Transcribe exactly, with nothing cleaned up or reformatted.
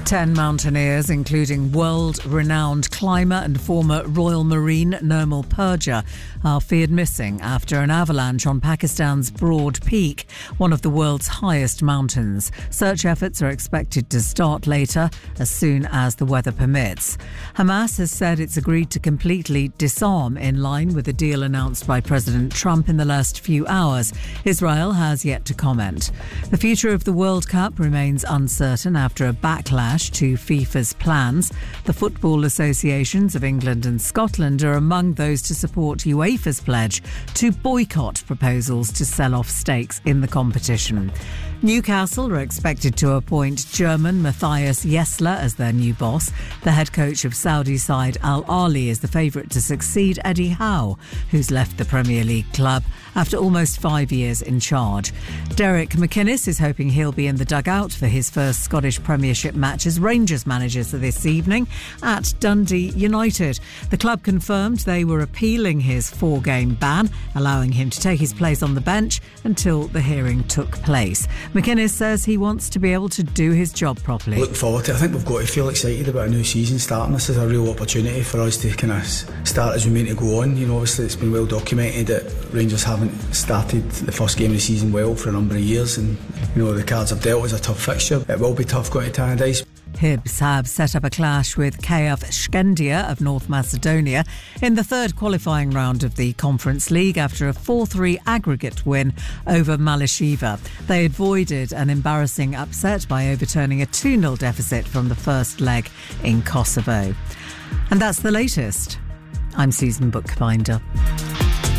Ten mountaineers, including world-renowned climber and former Royal Marine Nirmal Purja, are feared missing after an avalanche on Pakistan's Broad Peak, one of the world's highest mountains. Search efforts are expected to start later, as soon as the weather permits. Hamas has said it's agreed to completely disarm in line with a deal announced by President Trump in the last few hours. Israel has yet to comment. The future of the World Cup remains uncertain after a backlash to FIFA's plans. The football associations of England and Scotland are among those to support UEFA's pledge to boycott proposals to sell off stakes in the competition. Newcastle are expected to appoint German Matthias Jessler as their new boss. The head coach of Saudi side Al Ahly is the favourite to succeed Eddie Howe, who's left the Premier League club after almost five years in charge. Derek McInnes is hoping he'll be in the dugout for his first Scottish Premiership match as Rangers manager this evening at Dundee United. The club confirmed they were appealing his four-game ban, allowing him to take his place on the bench until the hearing took place. McInnes says he wants to be able to do his job properly. Look forward to it. I think we've got to feel excited about a new season starting. This is a real opportunity for us to kind of start as we mean to go on. You know, obviously it's been well documented that Rangers haven't started the first game of the season well for a number of years, and you know the cards have dealt as a tough fixture. It will be tough going to Tannadice. Hibs have set up a clash with K F Skendia of North Macedonia in the third qualifying round of the Conference League after a four three aggregate win over Malishiva. They avoided an embarrassing upset by overturning a two nil deficit from the first leg in Kosovo. And that's the latest. I'm Susan Bookbinder.